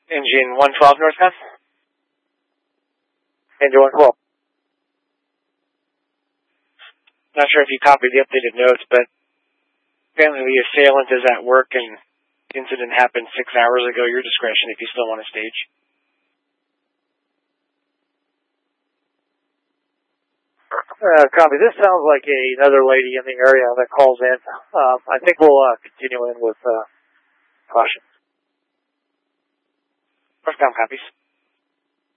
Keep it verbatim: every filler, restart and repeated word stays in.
Engine one twelve northbound. Engine one twelve. Not sure if you copied the updated notes, but apparently the assailant is at work and the incident happened six hours ago. Your discretion if you still want to stage. Uh, copy. This sounds like a, another lady in the area that calls in. Um, I think we'll uh, continue in with uh, caution. Northbound copies.